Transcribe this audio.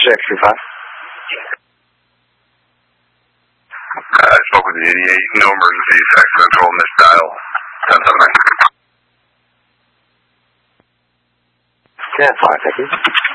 635. I spoke with the 88. No emergencies. Accidental misdial. 1079. 10-5, thank you.